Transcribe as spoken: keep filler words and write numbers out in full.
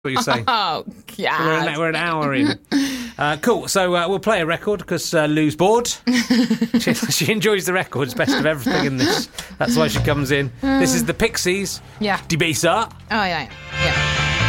What you're saying? Oh, God. We're an, we're an hour in. Uh, cool. So uh, we'll play a record because uh, Lou's bored. she, she enjoys the records, best of everything in this. That's why she comes in. This is the Pixies. Yeah. Die Besar. Oh, yeah, yeah.